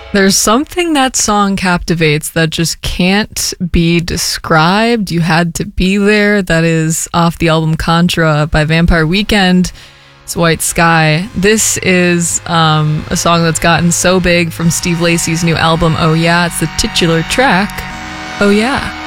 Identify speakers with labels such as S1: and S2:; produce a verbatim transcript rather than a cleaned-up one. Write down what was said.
S1: There's something that song captivates that just can't be described. You had to be there. That is off the album Contra by Vampire Weekend. It's White Sky. This is um, a song that's gotten so big from Steve Lacy's new album, Oh Yeah. It's the titular track, Oh Yeah.